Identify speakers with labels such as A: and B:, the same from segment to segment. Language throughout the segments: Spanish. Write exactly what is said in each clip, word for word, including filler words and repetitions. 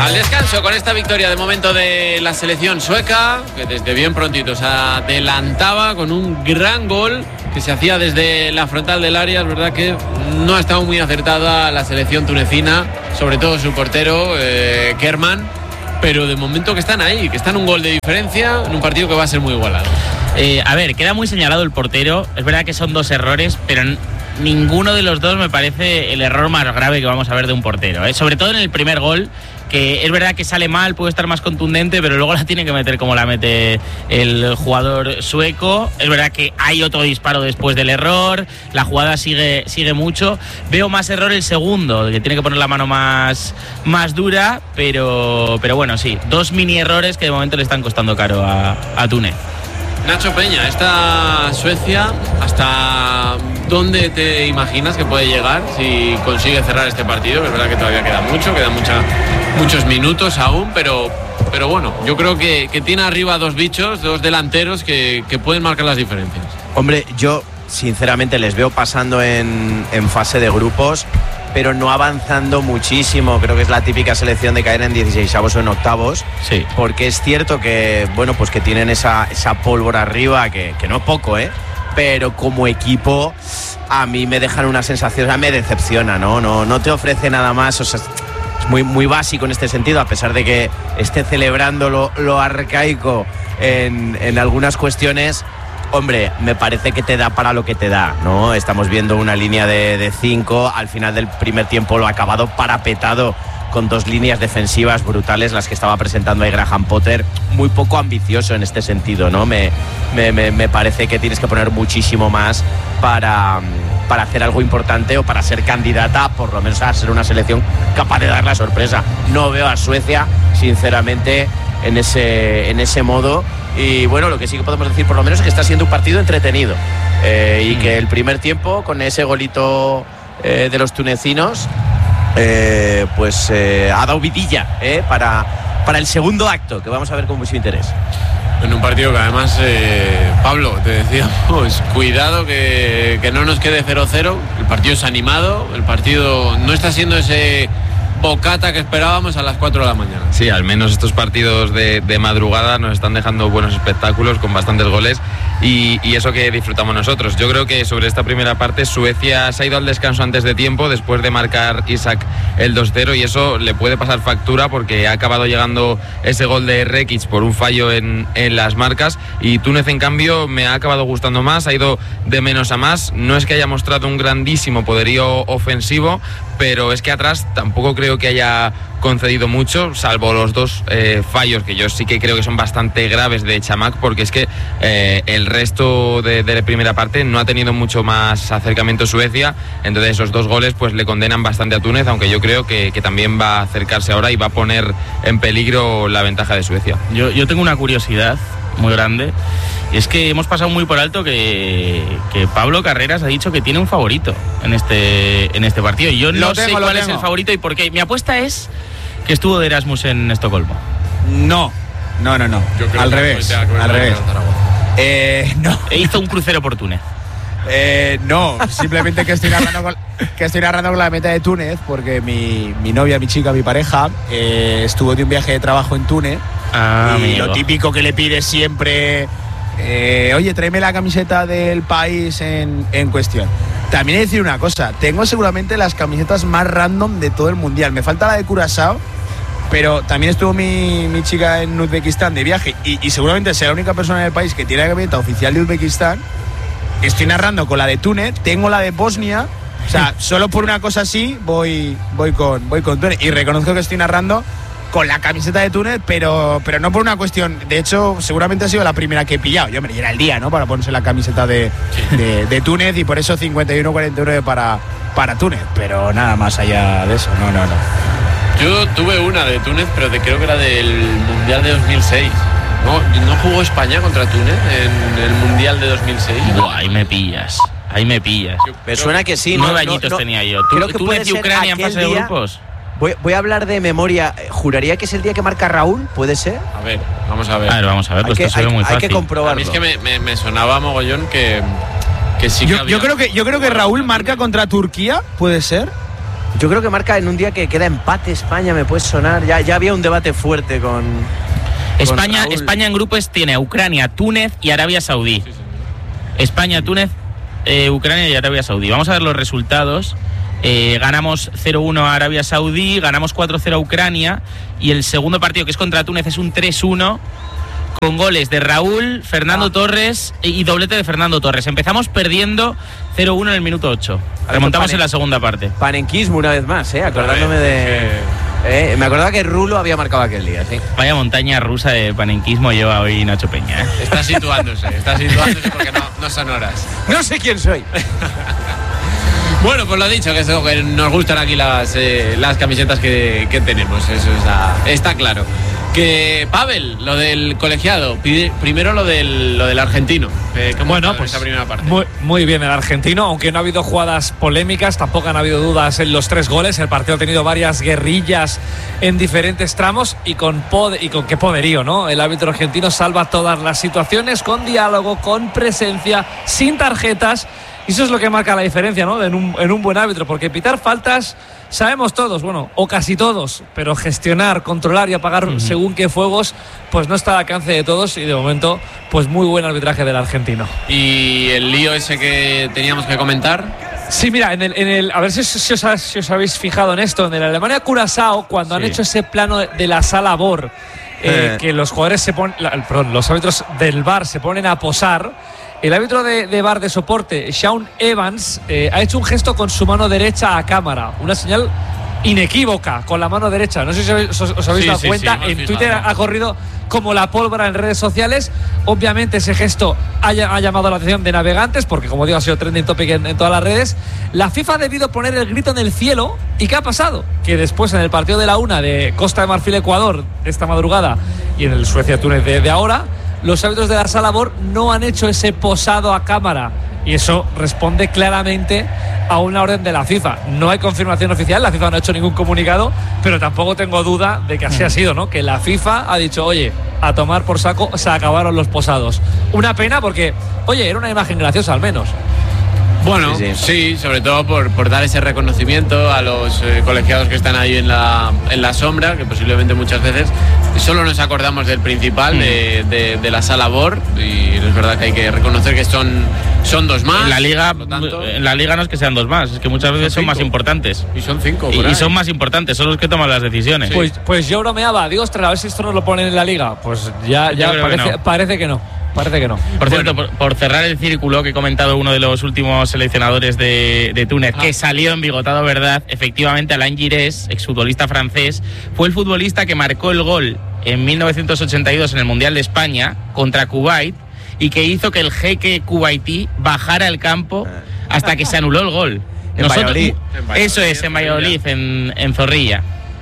A: Al descanso con esta victoria de momento de la selección sueca, que desde bien prontito se adelantaba con un gran gol que se hacía desde la frontal del área. Es verdad que no ha estado muy acertada la selección tunecina, sobre todo su portero, eh, Kerman, pero de momento que están ahí, que están un gol de diferencia en un partido que va a ser muy igualado.
B: Eh, a ver, queda muy señalado el portero. Es verdad que son dos errores, pero ninguno de los dos me parece el error más grave que vamos a ver de un portero, ¿eh? Sobre todo en el primer gol, que es verdad que sale mal, puede estar más contundente, pero luego la tiene que meter como la mete el jugador sueco. Es verdad que hay otro disparo después del error, la jugada sigue, sigue mucho. Veo más error el segundo, que tiene que poner la mano más, más dura, pero, pero bueno, sí, dos mini errores que de momento le están costando caro a, a Túnez.
A: Nacho Peña, esta Suecia, ¿hasta dónde te imaginas que puede llegar si consigue cerrar este partido? Es verdad que todavía queda mucho, quedan mucha, muchos minutos aún, pero, pero bueno, yo creo que, que tiene arriba dos bichos, dos delanteros que, que pueden marcar las diferencias.
C: Hombre, yo sinceramente les veo pasando en, en fase de grupos, pero no avanzando muchísimo. Creo que es la típica selección de caer en dieciseisavos o en octavos.
B: Sí.
C: Porque es cierto que, bueno, pues que tienen esa, esa pólvora arriba, que, que no es poco, ¿eh? Pero como equipo a mí me dejan una sensación, o sea, me decepciona, ¿no? No, no te ofrece nada más, o sea, es muy, muy básico en este sentido, a pesar de que esté celebrando lo, lo arcaico en, en algunas cuestiones. Hombre, me parece que te da para lo que te da, ¿no? Estamos viendo una línea de, de cinco, al final del primer tiempo lo ha acabado parapetado con dos líneas defensivas brutales, las que estaba presentando ahí Graham Potter, muy poco ambicioso en este sentido, ¿no? Me, me, me, me parece que tienes que poner muchísimo más para, para hacer algo importante o para ser candidata, por lo menos a ser una selección capaz de dar la sorpresa. No veo a Suecia, sinceramente, en ese, en ese modo. Y bueno, lo que sí que podemos decir por lo menos es que está siendo un partido entretenido, eh, y que el primer tiempo, con ese golito eh, de los tunecinos, eh, pues eh, ha dado vidilla eh, para, para el segundo acto, que vamos a ver con mucho interés.
A: En un partido que además, eh, Pablo, te decíamos, cuidado que, que no nos quede cero cero, el partido es animado, el partido no está siendo ese bocata que esperábamos a las cuatro de la mañana.
D: Sí, al menos estos partidos de, de madrugada nos están dejando buenos espectáculos con bastantes goles y, y eso que disfrutamos nosotros. Yo creo que sobre esta primera parte Suecia se ha ido al descanso antes de tiempo, después de marcar Isak el dos cero, y eso le puede pasar factura porque ha acabado llegando ese gol de Rekic por un fallo en, en las marcas, y Túnez en cambio me ha acabado gustando más, ha ido de menos a más. No es que haya mostrado un grandísimo poderío ofensivo, pero es que atrás tampoco creo que haya concedido mucho, salvo los dos eh, fallos que yo sí que creo que son bastante graves de Chamakh, porque es que eh, el resto de, de la primera parte no ha tenido mucho más acercamiento Suecia. Entonces esos dos goles pues le condenan bastante a Túnez, aunque yo creo que, que también va a acercarse ahora y va a poner en peligro la ventaja de Suecia.
B: Yo, yo tengo una curiosidad muy grande, y es que hemos pasado muy por alto que, que Pablo Carreras ha dicho que tiene un favorito en este, en este partido, y yo no
E: lo
B: sé
E: tengo,
B: cuál
E: lo
B: es
E: tengo.
B: el favorito y por qué. Mi apuesta es que estuvo de Erasmus en Estocolmo.
E: No, no, no, no.
A: Yo creo
E: al
A: que
E: revés,
A: tenga que ver
E: al
A: con
E: revés.
A: Zaragoza.
E: Eh, no.
B: E hizo un crucero por Túnez.
E: Eh, no, simplemente que estoy narrando con, que estoy narrando con la meta de Túnez, porque mi, mi novia, mi chica, mi pareja eh, estuvo de un viaje de trabajo en Túnez.
B: Ah,
E: y
B: amigo.
E: lo típico que le pide siempre, eh, oye, tráeme la camiseta del país en, en cuestión. También he de decir una cosa, tengo seguramente las camisetas más random de todo el mundial. Me falta la de Curazao, pero también estuvo mi, mi chica en Uzbekistán de viaje, y, y seguramente sea la única persona en el país que tiene la camiseta oficial de Uzbekistán. Estoy narrando con la de Túnez, tengo la de Bosnia, o sea, solo por una cosa así voy, voy, con, voy con Túnez, y reconozco que estoy narrando con la camiseta de Túnez, pero, pero no por una cuestión. De hecho, seguramente ha sido la primera que he pillado. Yo, hombre, y era el día, ¿no?, para ponerse la camiseta de, de, de Túnez, y por eso cincuenta y uno cuarenta y nueve para, para Túnez. Pero nada más allá de eso, no, no, no.
A: Yo tuve una de Túnez, pero de, creo que era del Mundial de dos mil seis. ¿No, ¿No jugó España contra Túnez en el Mundial de dos mil seis?
B: Buah, ahí me pillas. Ahí me pillas.
C: Me suena que sí.
B: Nueve
C: no,
B: añitos
C: no, no.
B: tenía yo. ¿Tú,
C: Creo que
B: Túnez
C: puede
B: y
C: ser
B: Ucrania en
C: aquel
B: fase de
C: día.
B: grupos?
C: Voy, voy a hablar de memoria. Juraría que es el día que marca Raúl, ¿puede ser?
A: A ver, vamos a ver.
B: A ver, vamos a ver, pues
C: hay,
B: esto
C: que,
B: se ve
C: hay,
B: muy
C: hay
B: fácil.
C: que comprobarlo.
A: A mí es que me, me, me sonaba mogollón que, que sí que
E: Yo,
A: había...
E: yo creo que yo creo que Raúl marca contra Turquía, ¿puede ser?
C: Yo creo que marca en un día que queda empate España, me puede sonar. Ya, ya había un debate fuerte con.
B: España,
C: con
B: España en grupos tiene a Ucrania, Túnez y Arabia Saudí. Sí, sí. España, Túnez, eh, Ucrania y Arabia Saudí. Vamos a ver los resultados. Eh, ganamos cero uno a Arabia Saudí, ganamos cuatro cero a Ucrania y el segundo partido, que es contra Túnez, es un tres uno con goles de Raúl, Fernando ah. Torres y doblete de Fernando Torres. Empezamos perdiendo cero uno en el minuto ocho. Remontamos en la segunda parte.
C: Panenquismo una vez más, ¿eh? Acordándome de... Eh, me acordaba que Rulo había marcado aquel día, ¿sí?
B: Vaya montaña rusa de panenquismo lleva hoy Nacho Peña, ¿eh?
A: Está situándose, está situándose porque no, no son horas.
C: No sé quién soy.
A: Bueno, pues lo dicho, que, eso, que nos gustan aquí las, eh, las camisetas que, que tenemos, eso está, está claro. Que, Pavel, lo del colegiado, pide, primero lo del, lo del argentino. Eh,
F: bueno, pues
A: esa primera parte?
F: Muy, muy bien el argentino, aunque no ha habido jugadas polémicas, tampoco han habido dudas en los tres goles. El partido ha tenido varias guerrillas en diferentes tramos y con, poder, y con qué poderío, ¿no? El árbitro argentino salva todas las situaciones con diálogo, con presencia, sin tarjetas. Y eso es lo que marca la diferencia, ¿no? En un, en un buen árbitro, porque pitar faltas sabemos todos, bueno, o casi todos, pero gestionar, controlar y apagar uh-huh. según qué fuegos, pues no está al alcance de todos y de momento, pues muy buen arbitraje del argentino.
A: ¿Y el lío ese que teníamos que comentar?
F: Sí, mira, en el, en el, a ver si, si, os, si os habéis fijado en esto, en el Alemania-Curazao, cuando sí. han hecho ese plano de, de la sala V O R, eh, eh. que los jugadores se ponen, la, perdón, los árbitros del V A R se ponen a posar. El árbitro de, de V A R de soporte, Sean Evans, eh, ha hecho un gesto con su mano derecha a cámara, una señal inequívoca con la mano derecha. No sé si os, os, os habéis sí, dado sí, cuenta, sí, en Twitter fijado. Ha corrido como la pólvora en redes sociales. Obviamente ese gesto ha, ha llamado la atención de navegantes, porque como digo ha sido trending topic en, en todas las redes. La FIFA ha debido poner el grito en el cielo. ¿Y qué ha pasado? Que después en el partido de la una de Costa de Marfil-Ecuador de esta madrugada y en el Suecia-Túnez de, de ahora, los árbitros de la sala V O R no han hecho ese posado a cámara y eso responde claramente a una orden de la FIFA. No hay confirmación oficial, la FIFA no ha hecho ningún comunicado, pero tampoco tengo duda de que así ha sido, ¿no? Que la FIFA ha dicho, oye, a tomar por saco, se acabaron los posados. Una pena porque, oye, era una imagen graciosa al menos.
A: Bueno, sí, sí. sí, sobre todo por, por dar ese reconocimiento a los eh, colegiados que están ahí en la, en la sombra, que posiblemente muchas veces solo nos acordamos del principal, mm. de, de, de la sala V O R, y es verdad que hay que reconocer que son, son dos más.
B: En la liga, tanto, en la liga no es que sean dos más, es que muchas veces son, son más importantes.
A: Y son cinco.
B: Y, y son más importantes, son los que toman las decisiones.
F: Sí. Pues, pues yo bromeaba, digo, ostras, a ver si esto nos lo ponen en la liga. Pues ya, ya parece que no. parece que no. Parece que no.
B: Por cierto, bueno. por, por cerrar el círculo que he comentado, uno de los últimos seleccionadores de, de Túnez, ah. que salió embigotado, ¿verdad? Efectivamente, Alain Giresse, exfutbolista francés, fue el futbolista que marcó el gol en mil novecientos ochenta y dos en el Mundial de España contra Kuwait y que hizo que el jeque kuwaití bajara al campo hasta que se anuló el gol.
C: En Nosotros, Valladolid.
B: Eso es, en Valladolid, en, en Zorrilla.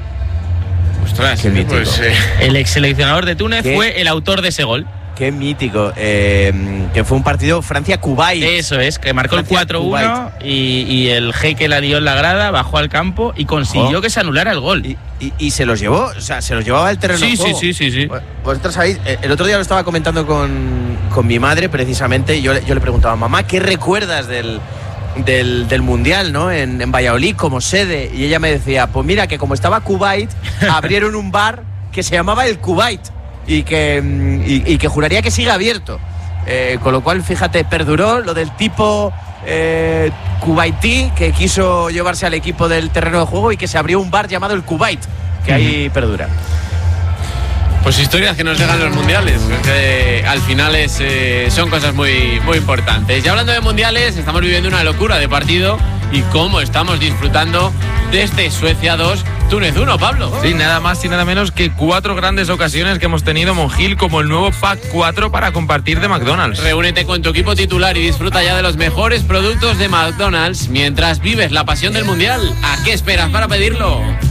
A: Ostras, qué mítico. Pues, eh.
B: El ex seleccionador de Túnez
C: ¿Qué?
B: fue el autor de ese gol.
C: Qué mítico, eh, que fue un partido Francia-Kuwait.
B: Eso es, que marcó Francia, el cuatro uno y, y el jeque la dio en la grada, bajó al campo y consiguió oh. que se anulara el gol.
C: Y, y, y se los llevó, o sea, se los llevaba al terreno
B: sí,
C: de juego.
B: Sí, sí, sí, sí.
C: Vosotros sabéis, el otro día lo estaba comentando con, con mi madre precisamente, y yo, yo le preguntaba, mamá, ¿qué recuerdas del, del, del Mundial, ¿no? En, en Valladolid como sede, y ella me decía, pues mira, que como estaba Kuwait, abrieron un bar que se llamaba el Kuwait. Y que, y, y que juraría que sigue abierto. Eh, con lo cual, fíjate, perduró lo del tipo eh, kuwaití que quiso llevarse al equipo del terreno de juego y que se abrió un bar llamado el Kuwait, que mm. ahí perdura.
A: Pues historias que nos dejan los mundiales, que al final es, eh, son cosas muy, muy importantes. Y hablando de mundiales, estamos viviendo una locura de partido y cómo estamos disfrutando de este Suecia dos, Túnez uno, Pablo.
D: Sí, nada más y nada menos que cuatro grandes ocasiones que hemos tenido, Monjil, como el nuevo Pack cuatro para compartir de McDonald's.
A: Reúnete con tu equipo titular y disfruta ya de los mejores productos de McDonald's mientras vives la pasión del mundial. ¿A qué esperas para pedirlo?